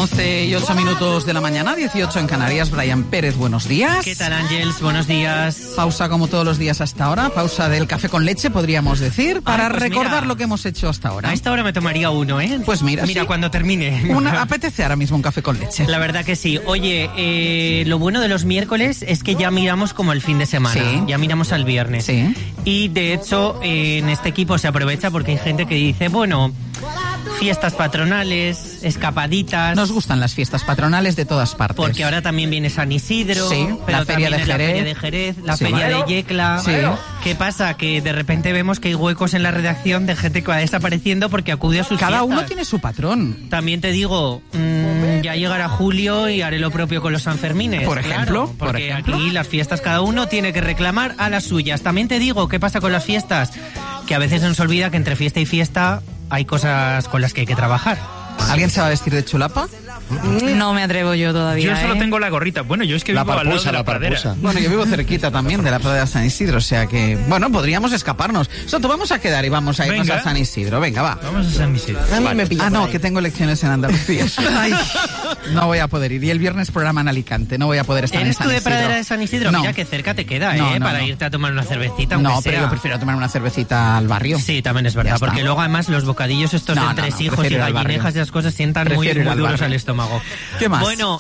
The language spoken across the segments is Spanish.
11:08 de la mañana, 18 en Canarias. Brian Pérez, buenos días. ¿Qué tal, Ángels? Buenos días. Pausa como todos los días hasta ahora, pausa del café con leche, podríamos decir, para pues recordar mira, lo que hemos hecho hasta ahora. A esta hora me tomaría uno, ¿eh? Pues mira, sí. Cuando termine. Apetece ahora mismo un café con leche. La verdad que sí. Oye, lo bueno de los miércoles es que ya miramos como el fin de semana. Sí. Ya miramos al viernes. Sí. Y de hecho, en este equipo se aprovecha porque hay gente que dice, bueno, fiestas patronales, escapaditas. Nos gustan las fiestas patronales de todas partes. Porque ahora también viene San Isidro, sí, pero la feria de Jerez. La feria de Jerez, la sí, feria de Yecla. Sí. ¿Qué pasa? Que de repente vemos que hay huecos en la redacción de gente que va desapareciendo porque acude a sus Cada fiestas. uno tiene su patrón. También te digo, ya llegará julio y haré lo propio con los Sanfermines. Por ejemplo. Claro, porque aquí las fiestas cada uno tiene que reclamar a las suyas. También te digo, ¿qué pasa con las fiestas? Que a veces se nos olvida que entre fiesta y fiesta hay cosas con las que hay que trabajar. ¿Alguien se va a vestir de chulapa? No me atrevo yo todavía. Yo solo tengo la gorrita. Bueno, yo es que vivo al lado de la pradera. Bueno, yo vivo cerquita también de la pradera de San Isidro, o sea que, bueno, podríamos escaparnos. Soto, vamos a quedar y vamos a irnos a San Isidro. Venga, va. Vamos a San Isidro. A mí me pilla no, que tengo elecciones en Andalucía. Ay, no voy a poder ir. Y el viernes programa en Alicante. No voy a poder estar en San Isidro. ¿Eres tú de pradera de San Isidro? No. Mira qué cerca te queda, No, para irte a tomar una cervecita, aunque pero sea. yo prefiero tomar una cervecita al barrio. Sí, también es verdad, porque luego además los bocadillos estos de entresijos y gallinejas y esas cosas sientan muy duros al estómago. ¿Qué más? Bueno,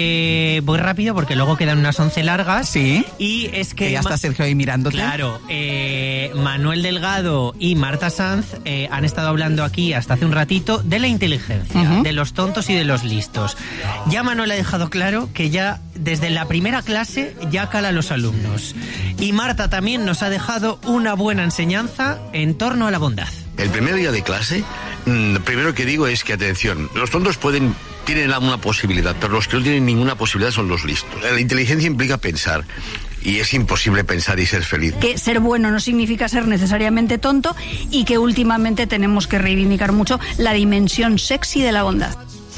voy rápido porque luego quedan unas 11 largas. Sí. Y es que ya está Sergio ahí mirándote. Claro, Manuel Delgado y Marta Sanz han estado hablando aquí hasta hace un ratito de la inteligencia, de los tontos y de los listos. Ya Manuel ha dejado claro que ya desde la primera clase ya cala a los alumnos. Y Marta también nos ha dejado una buena enseñanza en torno a la bondad. El primer día de clase, primero que digo es que, atención, los tontos tienen una posibilidad, pero los que no tienen ninguna posibilidad son los listos. La inteligencia implica pensar, y es imposible pensar y ser feliz. Que ser bueno no significa ser necesariamente tonto, y que últimamente tenemos que reivindicar mucho la dimensión sexy de la bondad.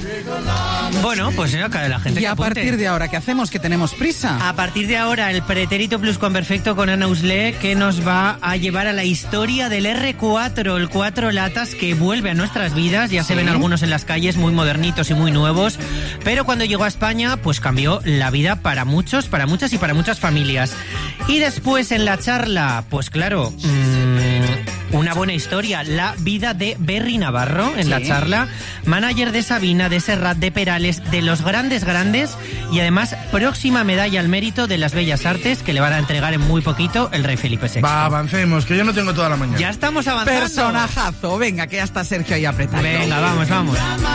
Bueno, pues acá de la gente. Y a partir de ahora, ¿qué hacemos? Que tenemos prisa. A partir de ahora, el pretérito pluscuamperfecto con Ana Usle, que nos va a llevar a la historia del R4, el 4 latas que vuelve a nuestras vidas. Ya se ven algunos en las calles muy modernitos y muy nuevos, pero cuando llegó a España, pues cambió la vida para muchos, para muchas y para muchas familias. Y después en la charla, pues claro, una buena historia, la vida de Berry Navarro en la charla, manager de Sabina, de Serrat, de Perales, de los grandes, y además próxima medalla al mérito de las Bellas Artes que le van a entregar en muy poquito el rey Felipe VI. Va, avancemos, que yo no tengo toda la mañana. Ya estamos avanzando. Personajazo, venga, que ya está Sergio ahí apretando. Venga, vamos.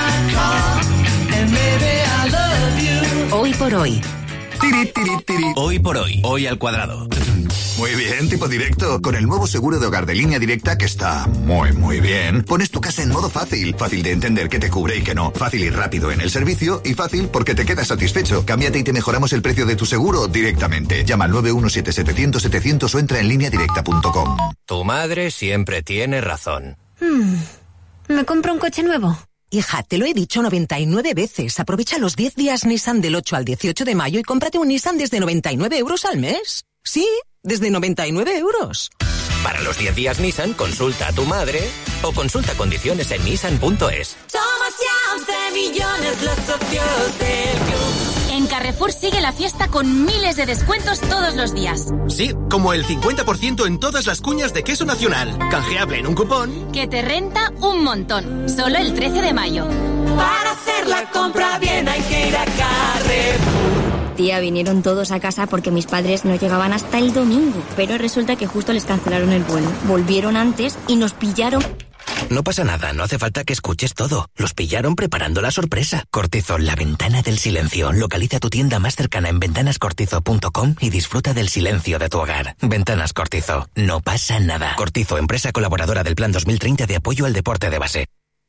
Hoy por hoy. Hoy por hoy, hoy al cuadrado. Muy bien, tipo directo. Con el nuevo seguro de hogar de Línea Directa, que está muy bien, pones tu casa en modo fácil. Fácil de entender qué te cubre y qué no. Fácil y rápido en el servicio, y fácil porque te quedas satisfecho. Cámbiate y te mejoramos el precio de tu seguro directamente. Llama al 917-700-700 o entra en lineadirecta.com. Tu madre siempre tiene razón. ¿Me compro un coche nuevo? Hija, te lo he dicho 99 veces. Aprovecha los 10 días Nissan del 8 al 18 de mayo y cómprate un Nissan desde 99 euros al mes. Sí, desde 99 euros. Para los 10 días Nissan, consulta a tu madre o consulta condiciones en nissan.es. Somos ya 11 millones los socios del club. En Carrefour sigue la fiesta con miles de descuentos todos los días. Sí, como el 50% en todas las cuñas de queso nacional. Canjeable en un cupón que te renta un montón. Solo el 13 de mayo. Para hacer la compra bien hay que ir a Carrefour. Tía, vinieron todos a casa porque mis padres no llegaban hasta el domingo. Pero resulta que justo les cancelaron el vuelo. Volvieron antes y nos pillaron. No pasa nada, no hace falta que escuches todo. Los pillaron preparando la sorpresa. Cortizol, la ventana del silencio. Localiza tu tienda más cercana en ventanascortizo.com y disfruta del silencio de tu hogar. Ventanas Cortizo, no pasa nada. Cortizo, empresa colaboradora del Plan 2030 de apoyo al deporte de base.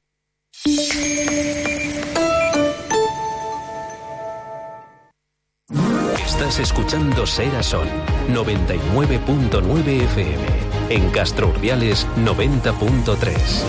Estás escuchando Ser a Son, 99.9 FM. En Castro Urdiales, 90.3.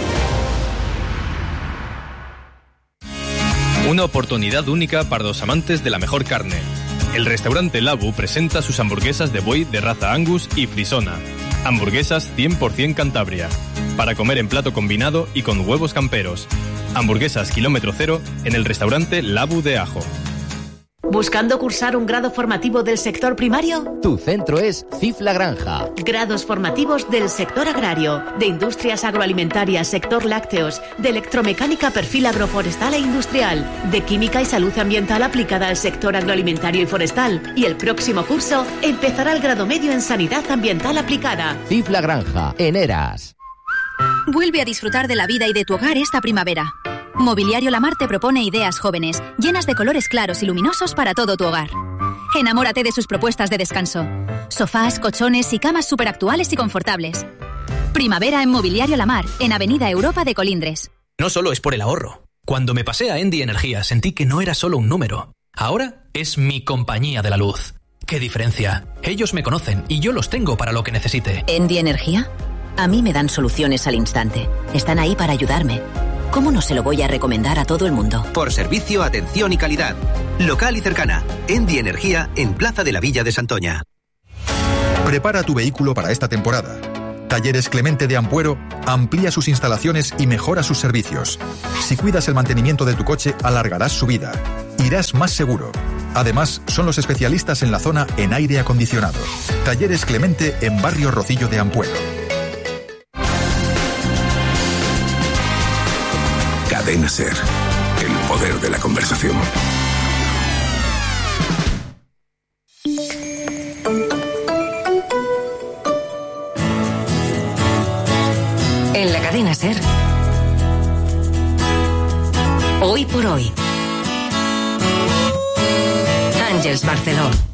Una oportunidad única para los amantes de la mejor carne. El restaurante Labu presenta sus hamburguesas de buey de raza Angus y Frisona. Hamburguesas 100% Cantabria. Para comer en plato combinado y con huevos camperos. Hamburguesas kilómetro cero en el restaurante Labu de Ajo. ¿Buscando cursar un grado formativo del sector primario? Tu centro es CIF La Granja. Grados formativos del sector agrario, de industrias agroalimentarias, sector lácteos, de electromecánica perfil agroforestal e industrial, de química y salud ambiental aplicada al sector agroalimentario y forestal. Y el próximo curso empezará el grado medio en sanidad ambiental aplicada. CIF La Granja, en Eras. Vuelve a disfrutar de la vida y de tu hogar esta primavera. Mobiliario Lamar te propone ideas jóvenes, llenas de colores claros y luminosos para todo tu hogar. Enamórate de sus propuestas de descanso. Sofás, colchones y camas superactuales y confortables. Primavera en Mobiliario Lamar, en Avenida Europa de Colindres. No solo es por el ahorro. Cuando me pasé a Endy Energía sentí que no era solo un número. Ahora es mi compañía de la luz. ¡Qué diferencia! Ellos me conocen y yo los tengo para lo que necesite. ¿Endy Energía? A mí me dan soluciones al instante. Están ahí para ayudarme. ¿Cómo no se lo voy a recomendar a todo el mundo? Por servicio, atención y calidad. Local y cercana. Endy Energía en Plaza de la Villa de Santoña. Prepara tu vehículo para esta temporada. Talleres Clemente de Ampuero amplía sus instalaciones y mejora sus servicios. Si cuidas el mantenimiento de tu coche, alargarás su vida. Irás más seguro. Además, son los especialistas en la zona en aire acondicionado. Talleres Clemente en Barrio Rocillo de Ampuero. Cadena SER, el poder de la conversación. En la Cadena SER, hoy por hoy, Àngels Barceló.